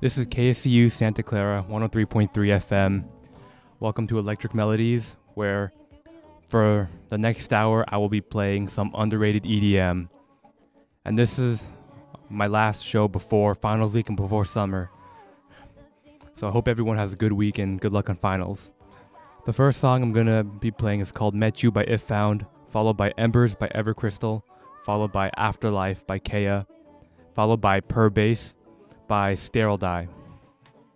This is KSCU Santa Clara 103.3 FM. Welcome to Electric Melodies, where for the next hour I will be playing some underrated EDM. And this is my last show before finals week and before summer. So I hope everyone has a good week and good luck on finals. The first song I'm going to be playing is called Met You by If Found, followed by Embers by Evercrystal, followed by Afterlife by Kea, followed by Per Bass by Sterile Die.